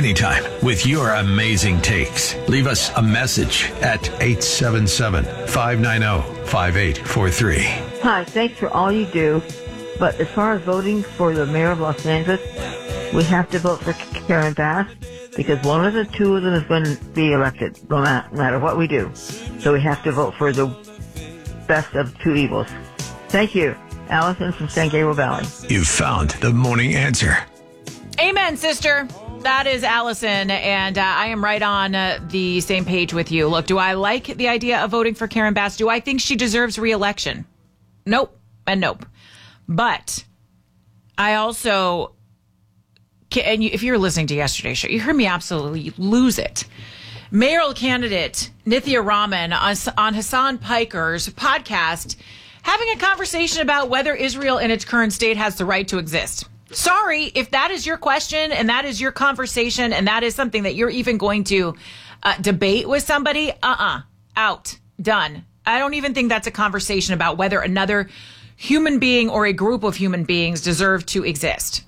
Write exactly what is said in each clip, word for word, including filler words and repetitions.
anytime with your amazing takes. Leave us a message at eight seven seven, five nine zero, five eight four three. Hi, thanks for all you do. But as far as voting for the mayor of Los Angeles, we have to vote for Karen Bass because one of the two of them is going to be elected, no matter what we do. So we have to vote for the best of two evils. Thank you. Allison from San Gabriel Valley. You've found the morning answer. Amen, sister. That is Allison, and uh, I am right on uh, the same page with you. Look, do I like the idea of voting for Karen Bass? Do I think she deserves re-election? Nope, and nope. But I also, and you, if you were listening to yesterday's show, you heard me absolutely lose it. Mayoral candidate Nithya Raman on, on Hassan Piker's podcast having a conversation about whether Israel in its current state has the right to exist. Sorry, if that is your question and that is your conversation and that is something that you're even going to uh, debate with somebody, uh-uh, out, done. I don't even think that's a conversation about whether another human being or a group of human beings deserve to exist.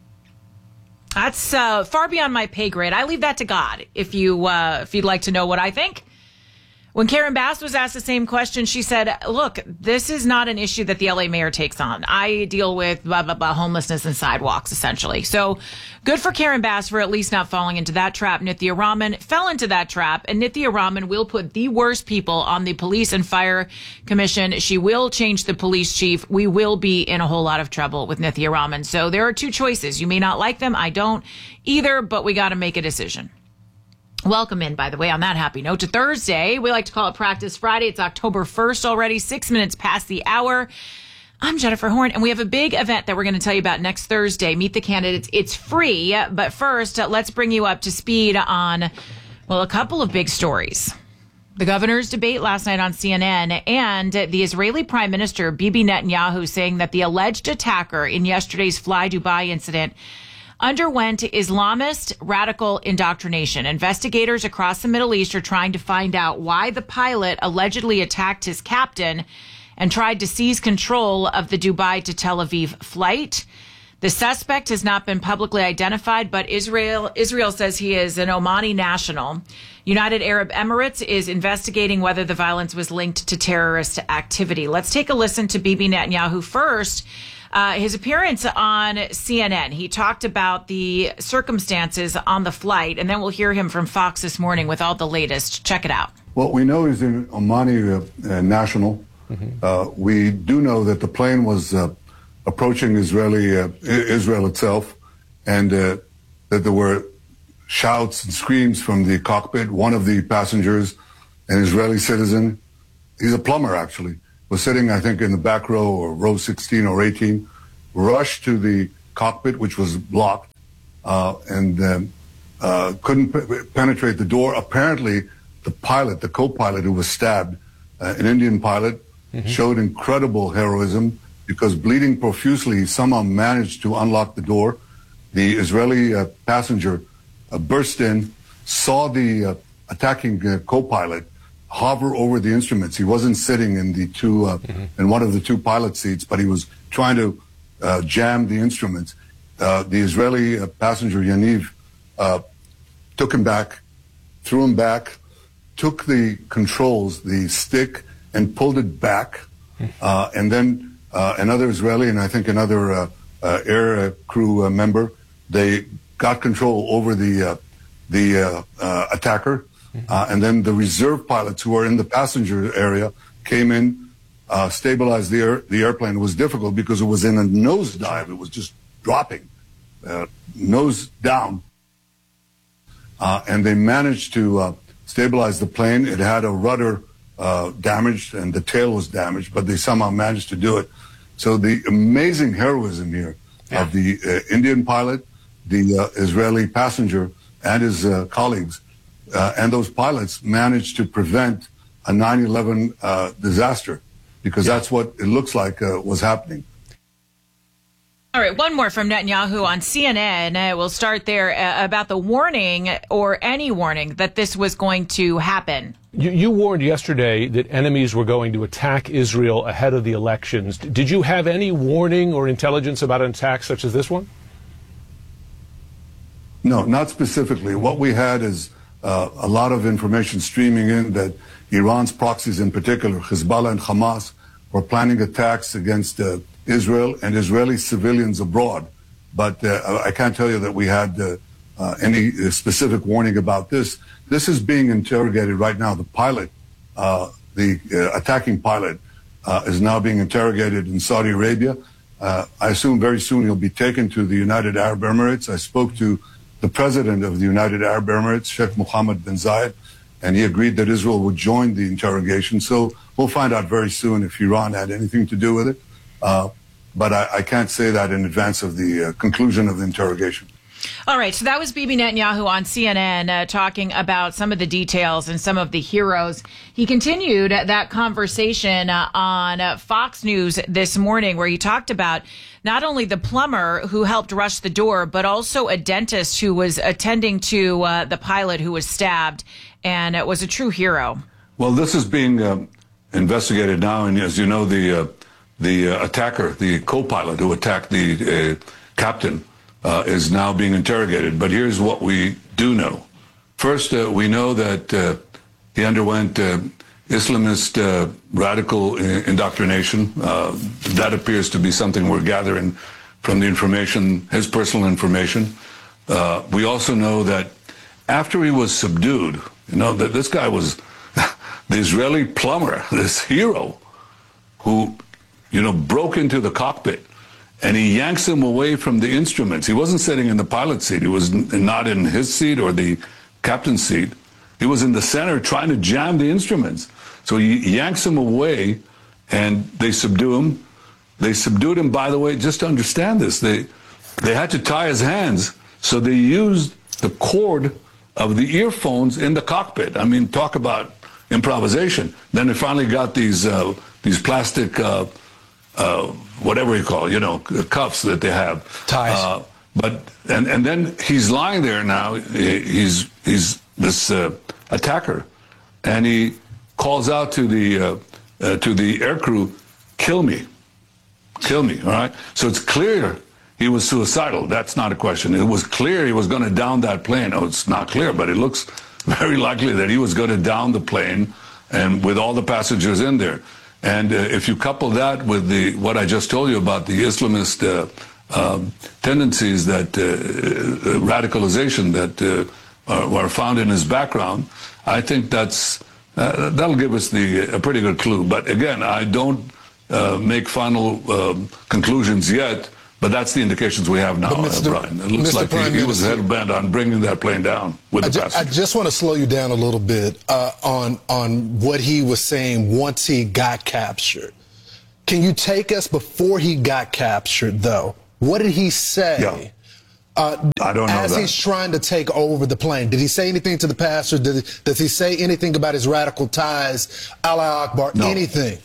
That's uh, far beyond my pay grade. I leave that to God. If you uh, if you'd like to know what I think. When Karen Bass was asked the same question, she said, look, this is not an issue that the L A mayor takes on. I deal with blah, blah, blah, homelessness and sidewalks, essentially. So good for Karen Bass for at least not falling into that trap. Nithya Raman fell into that trap, and Nithya Raman will put the worst people on the Police and Fire Commission. She will change the police chief. We will be in a whole lot of trouble with Nithya Raman. So there are two choices. You may not like them. I don't either, but we got to make a decision. Welcome in, by the way, on that happy note to Thursday. We like to call it Practice Friday. It's October first already, six minutes past the hour. I'm Jennifer Horn, and we have a big event that we're going to tell you about next Thursday. Meet the candidates. It's free, but first, uh, let's bring you up to speed on, well, a couple of big stories. The governor's debate last night on C N N and the Israeli Prime Minister Bibi Netanyahu saying that the alleged attacker in yesterday's Fly Dubai incident underwent Islamist radical indoctrination. Investigators across the Middle East are trying to find out why the pilot allegedly attacked his captain and tried to seize control of the Dubai to Tel Aviv flight. The suspect has not been publicly identified, but Israel Israel says he is an Omani national. United Arab Emirates is investigating whether the violence was linked to terrorist activity. Let's take a listen to Bibi Netanyahu first. Uh, his appearance on C N N. He talked about the circumstances on the flight, and then we'll hear him from Fox this morning with all the latest. Check it out. What we know is an Omani uh, national. Mm-hmm. Uh, we do know that the plane was uh, approaching Israeli uh, Israel itself, and uh, that there were shouts and screams from the cockpit. One of the passengers, an Israeli citizen, he's a plumber actually, was sitting, I think, in the back row or row sixteen or eighteen, rushed to the cockpit, which was locked, uh, and um, uh, couldn't p- penetrate the door. Apparently, the pilot, the co-pilot who was stabbed, uh, an Indian pilot, mm-hmm. showed incredible heroism because bleeding profusely, somehow managed to unlock the door. The Israeli uh, passenger uh, burst in, saw the uh, attacking uh, co-pilot hover over the instruments. He wasn't sitting in the two, uh, mm-hmm. in one of the two pilot seats, but he was trying to uh, jam the instruments. Uh, the Israeli uh, passenger, Yaniv, uh, took him back, threw him back, took the controls, the stick, and pulled it back. Mm-hmm. Uh, and then uh, another Israeli and I think another uh, uh, air uh, crew uh, member, they got control over the, uh, the uh, uh, attacker. Uh, and then the reserve pilots who were in the passenger area came in, uh, stabilized the, air, the airplane. It was difficult because it was in a nosedive. It was just dropping, uh, nose down. Uh, and they managed to uh, stabilize the plane. It had a rudder uh, damaged and the tail was damaged, but they somehow managed to do it. So the amazing heroism here yeah. of the uh, Indian pilot, the uh, Israeli passenger, and his uh, colleagues, Uh, and those pilots managed to prevent a nine eleven uh, disaster because yeah. that's what it looks like uh, was happening. All right, one more from Netanyahu on C N N. Uh, we'll start there uh, about the warning or any warning that this was going to happen. You, you warned yesterday that enemies were going to attack Israel ahead of the elections. Did you have any warning or intelligence about an attack such as this one? No, not specifically. What we had is uh, a lot of information streaming in that Iran's proxies, in particular, Hezbollah and Hamas, were planning attacks against uh, Israel and Israeli civilians abroad. But uh, I can't tell you that we had uh, uh, any specific warning about this. This is being interrogated right now. The pilot, uh, the uh, attacking pilot, uh, is now being interrogated in Saudi Arabia. Uh, I assume very soon he'll be taken to the United Arab Emirates. I spoke to the president of the United Arab Emirates, Sheikh Mohammed bin Zayed, and he agreed that Israel would join the interrogation. So we'll find out very soon if Iran had anything to do with it. Uh, but I, I can't say that in advance of the uh, conclusion of the interrogation. All right, so that was Bibi Netanyahu on C N N uh, talking about some of the details and some of the heroes. He continued that conversation uh, on uh, Fox News this morning, where he talked about not only the plumber who helped rush the door, but also a dentist who was attending to uh, the pilot who was stabbed, and it was a true hero. Well, this is being uh, investigated now, and as you know, the uh, the uh, attacker, the co-pilot who attacked the uh, captain, Uh, is now being interrogated. But here's what we do know. First, uh, we know that uh, he underwent uh, Islamist uh, radical indoctrination. Uh, that appears to be something we're gathering from the information, his personal information. Uh, we also know that after he was subdued, you know, that this guy was the Israeli plumber, this hero who, you know, broke into the cockpit. And he yanks him away from the instruments. He wasn't sitting in the pilot's seat. He was not in his seat or the captain's seat. He was in the center trying to jam the instruments. So he yanks him away, and they subdue him. They subdued him, by the way, just to understand this. They, they had to tie his hands, so they used the cord of the earphones in the cockpit. I mean, talk about improvisation. Then they finally got these, uh, these plastic... Uh, Uh, whatever you call it, you know, cuffs that they have. Ties. Uh, but, and, and then he's lying there now. He's, he's this uh, attacker. And he calls out to the, uh, uh, to the aircrew, kill me. Kill me, all right? So it's clear he was suicidal. That's not a question. It was clear he was going to down that plane. Oh, it's not clear, but it looks very likely that he was going to down the plane and with all the passengers in there. And uh, if you couple that with the what I just told you about the Islamist uh, um, tendencies, that uh, uh, radicalization that uh, are, are found in his background, I think that's uh, that'll give us the a pretty good clue. But again, I don't uh, make final um, conclusions yet. But that's the indications we have now, uh, Brian. It looks Mister like he, he was hell-bent on bringing that plane down with I the ju- passengers. I just want to slow you down a little bit uh, on on what he was saying once he got captured. Can you take us before he got captured, though? What did he say? Yeah. Uh, I don't know as that. he's trying to take over the plane? Did he say anything to the passenger? Did, does he say anything about his radical ties, Allah Akbar, No. anything?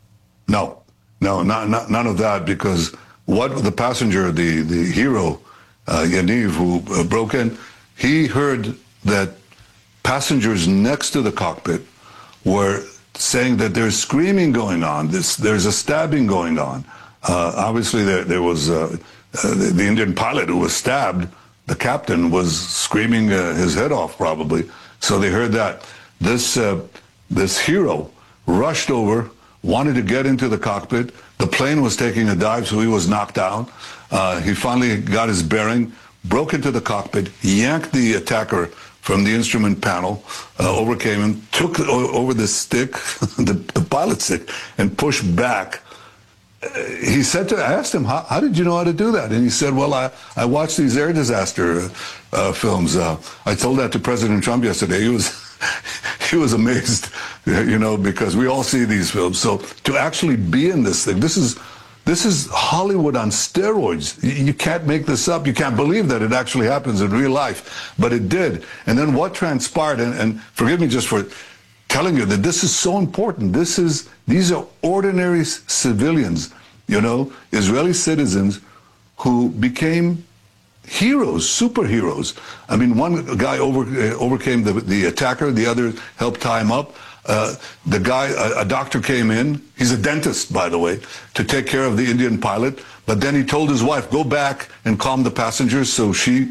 No, no, not, not, none of that, because what the passenger, the, the hero, uh, Yaniv, who uh, broke in, he heard that passengers next to the cockpit were saying that there's screaming going on, this, there's a stabbing going on. Uh, obviously, there, there was uh, uh, the, the Indian pilot who was stabbed. The captain was screaming uh, his head off, probably. So they heard that. This, uh, this hero rushed over, wanted to get into the cockpit. The plane was taking a dive, so he was knocked down. Uh, he finally got his bearing, broke into the cockpit, yanked the attacker from the instrument panel, uh, overcame him, took o- over the stick, the, the pilot stick, and pushed back. Uh, he said to, I asked him, how, how did you know how to do that? And he said, well, I, I watched these air disaster uh, films. Uh, I told that to President Trump yesterday. He was... He was amazed, you know, because we all see these films. So to actually be in this thing, this is this is Hollywood on steroids. You can't make this up. You can't believe that it actually happens in real life, but it did. And then what transpired, and, and forgive me just for telling you that this is so important. This is these are ordinary civilians, you know, Israeli citizens who became heroes, superheroes. I mean, one guy over, uh, overcame the, the attacker, the other helped tie him up. Uh, the guy, a, a doctor came in, he's a dentist, by the way, to take care of the Indian pilot, but then he told his wife, go back and calm the passengers, so she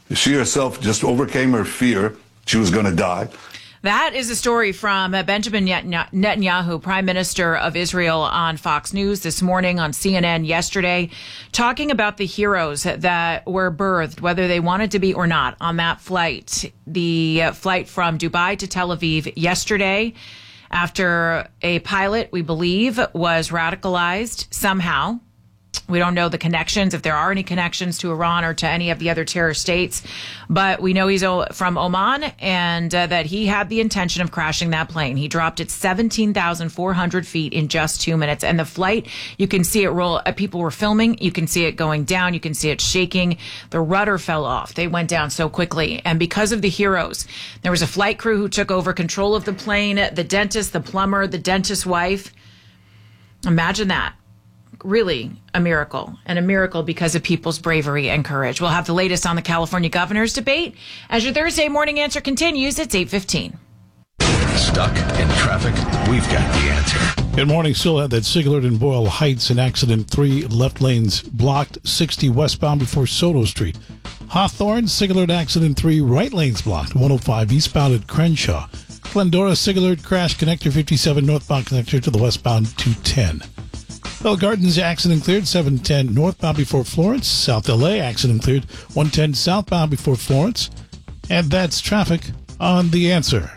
She herself just overcame her fear. She was going to die. That is a story from Benjamin Netanyahu, Prime Minister of Israel, on Fox News this morning, on C N N yesterday, talking about the heroes that were birthed, whether they wanted to be or not, on that flight. The flight from Dubai to Tel Aviv yesterday, after a pilot, we believe, was radicalized somehow. We don't know the connections, if there are any connections to Iran or to any of the other terror states, but we know he's from Oman and uh, that he had the intention of crashing that plane. He dropped it seventeen thousand four hundred feet in just two minutes. And the flight, you can see it roll. Uh, people were filming. You can see it going down. You can see it shaking. The rudder fell off. They went down so quickly. And because of the heroes, there was a flight crew who took over control of the plane, the dentist, the plumber, the dentist's wife. Imagine that. Really a miracle, and a miracle because of people's bravery and courage. We'll have the latest on the California governor's debate as your Thursday morning answer continues. It's eight fifteen. Stuck in traffic? We've got the answer. Good morning. Still at that Siglard and Boyle Heights, an accident. Three left lanes blocked, sixty westbound before Soto Street. Hawthorne, Siglard accident. Three right lanes blocked, one oh five eastbound at Crenshaw. Glendora, Siglard crash, connector fifty-seven northbound connector to the westbound two ten. Bell Gardens accident cleared, seven ten northbound before Florence. South L A accident cleared, one ten southbound before Florence. And that's traffic on The Answer.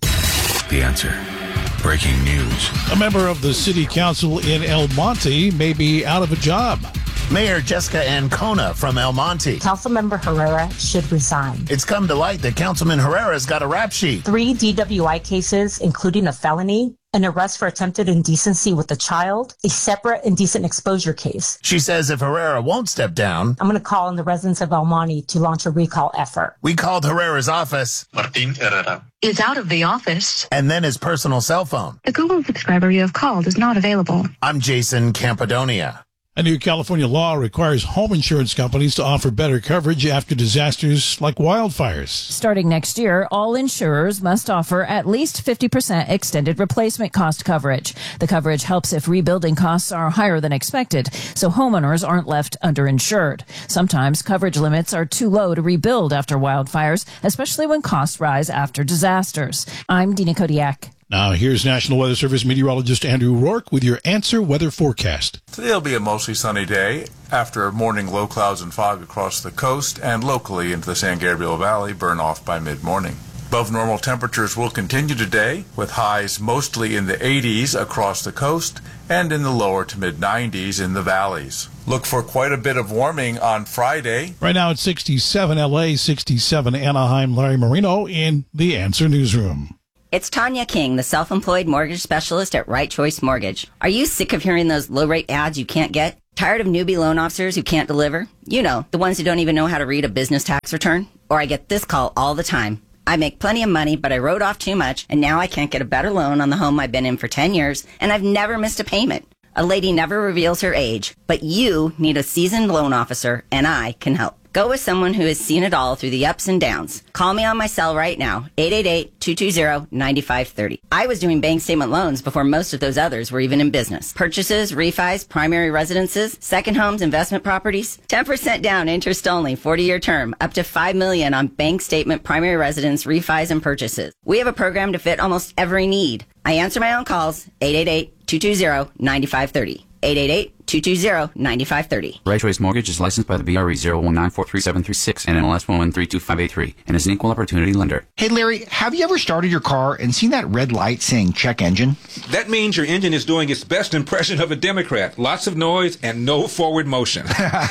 The Answer. Breaking news. A member of the city council in El Monte may be out of a job. Mayor Jessica Ancona from El Monte. Councilmember Herrera should resign. It's come to light that Councilman Herrera's got a rap sheet. Three D W I cases, including a felony, an arrest for attempted indecency with a child, a separate indecent exposure case. She says if Herrera won't step down, I'm going to call on the residents of El Monte to launch a recall effort. We called Herrera's office. Martin Herrera is out of the office. And then his personal cell phone. The Google subscriber you have called is not available. I'm Jason Campadonia. A new California law requires home insurance companies to offer better coverage after disasters like wildfires. Starting next year, all insurers must offer at least fifty percent extended replacement cost coverage. The coverage helps if rebuilding costs are higher than expected, so homeowners aren't left underinsured. Sometimes coverage limits are too low to rebuild after wildfires, especially when costs rise after disasters. I'm Dina Kodiak. Now, here's National Weather Service meteorologist Andrew Rourke with your Answer Weather Forecast. Today will be a mostly sunny day after morning low clouds and fog across the coast and locally into the San Gabriel Valley burn off by mid-morning. Above normal temperatures will continue today with highs mostly in the eighties across the coast and in the lower to mid nineties in the valleys. Look for quite a bit of warming on Friday. Right now it's sixty-seven L A, sixty-seven Anaheim. Larry Marino in the Answer Newsroom. It's Tanya King, the self-employed mortgage specialist at Right Choice Mortgage. Are you sick of hearing those low-rate ads you can't get? Tired of newbie loan officers who can't deliver? You know, the ones who don't even know how to read a business tax return? Or I get this call all the time. I make plenty of money, but I wrote off too much, and now I can't get a better loan on the home I've been in for ten years, and I've never missed a payment. A lady never reveals her age, but you need a seasoned loan officer, and I can help. Go with someone who has seen it all through the ups and downs. Call me on my cell right now, eight eight eight, two two zero, nine five three zero. I was doing bank statement loans before most of those others were even in business. Purchases, refis, primary residences, second homes, investment properties. ten percent down, interest only, forty-year term, up to five million dollars on bank statement, primary residence, refis, and purchases. We have a program to fit almost every need. I answer my own calls, eight eight eight, two two zero, nine five three zero. eight eight eight, two two zero, nine five three zero. Right Choice Mortgage is licensed by the B R E zero one nine four three seven three six and N L S one one three two five eight three and is an equal opportunity lender. Hey Larry, have you ever started your car and seen that red light saying check engine? That means your engine is doing its best impression of a Democrat. Lots of noise and no forward motion.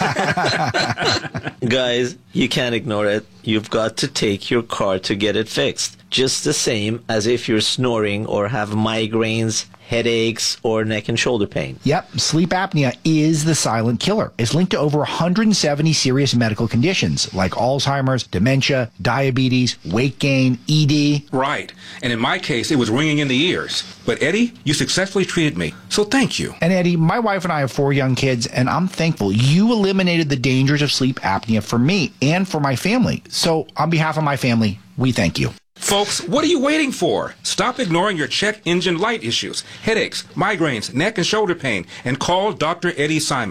Guys, you can't ignore it. You've got to take your car to get it fixed. Just the same as if you're snoring or have migraines, headaches, or neck and shoulder pain. Yep, sleep apnea is the silent killer. It's linked to over one hundred seventy serious medical conditions like Alzheimer's, dementia, diabetes, weight gain, E D. Right. And in my case, it was ringing in the ears. But Eddie, you successfully treated me, so thank you. And Eddie, my wife and I have four young kids, and I'm thankful you eliminated the dangers of sleep apnea for me and for my family. So on behalf of my family, we thank you. Folks, what are you waiting for? Stop ignoring your check engine light issues, headaches, migraines, neck and shoulder pain, and call Doctor Eddie Simon.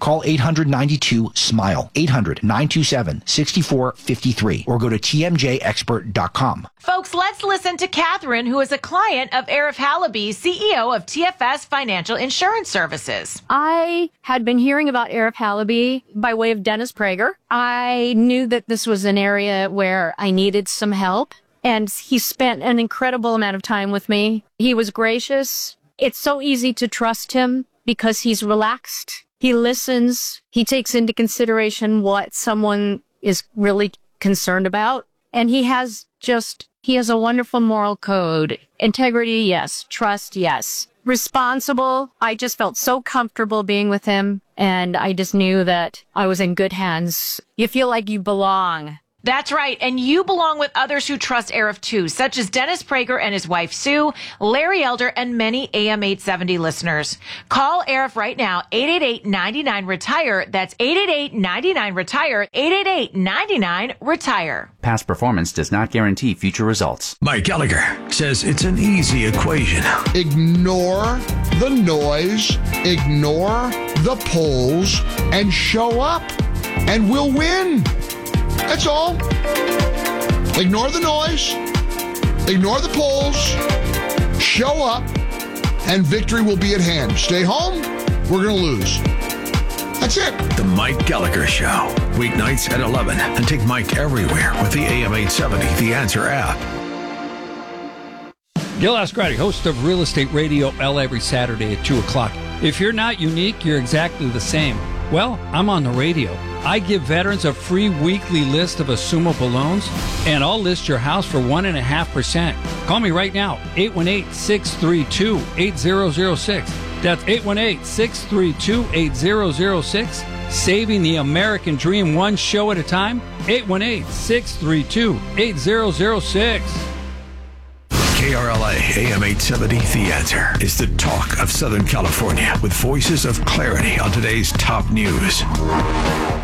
Call eight hundred ninety-two SMILE, eight hundred nine two seven six four five three, or go to T M J expert dot com. Folks, let's listen to Catherine, who is a client of Arif Halaby, C E O of T F S Financial Insurance Services. I had been hearing about Arif Halaby by way of Dennis Prager. I knew that this was an area where I needed some help, and he spent an incredible amount of time with me. He was gracious. It's so easy to trust him because he's relaxed. He listens. He takes into consideration what someone is really concerned about. And he has just, he has a wonderful moral code. Integrity, yes. Trust, yes. Responsible. I just felt so comfortable being with him. And I just knew that I was in good hands. You feel like you belong. That's right. And you belong with others who trust Arif too, such as Dennis Prager and his wife Sue, Larry Elder, and many A M eight seventy listeners. Call Arif right now, eight eight eight, nine nine, RETIRE. That's eight eight eight, nine nine, RETIRE, eight eight eight, nine nine, RETIRE. Past performance does not guarantee future results. Mike Gallagher says it's an easy equation. Ignore the noise, ignore the polls, and show up, and we'll win. That's all. Ignore the noise, ignore the polls, show up, and victory will be at hand. Stay home, we're going to lose. That's it. The Mike Gallagher Show. Weeknights at eleven. And take Mike everywhere with the A M eight seventy The Answer app. Gil Ascarati, host of Real Estate Radio L every Saturday at two o'clock. If you're not unique, you're exactly the same. Well, I'm on the radio. I give veterans a free weekly list of assumable loans, and I'll list your house for one point five percent. Call me right now, eight one eight, six three two, eight zero zero six. That's eight one eight, six three two, eight zero zero six. Saving the American dream one show at a time, eight one eight, six three two, eight zero zero six. K R L A A M eight seventy The Answer is the talk of Southern California with voices of clarity on today's top news.